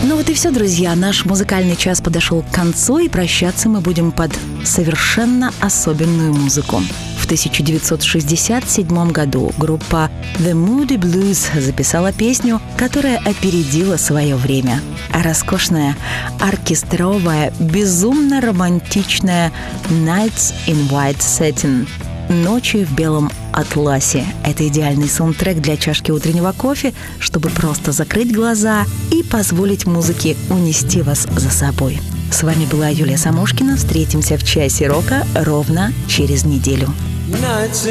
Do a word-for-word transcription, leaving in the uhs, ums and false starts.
Ну вот и все, друзья. Наш музыкальный час подошел к концу, и прощаться мы будем под совершенно особенную музыку. В тысяча девятьсот шестьдесят седьмом году группа The Moody Blues записала песню, которая опередила свое время. Роскошная, оркестровая, безумно романтичная «Nights in White Satin» — «Ночи в белом атласе». Это идеальный саундтрек для чашки утреннего кофе, чтобы просто закрыть глаза и позволить музыке унести вас за собой. С вами была Юлия Самошкина. Встретимся в часе рока ровно через неделю.